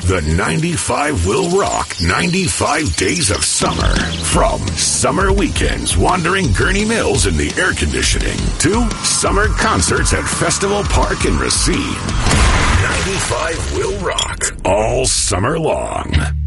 The 95 will rock 95 days of summer. From summer weekends wandering Gurney Mills in the air conditioning to summer concerts at Festival Park in Racine. 95 will rock all summer long.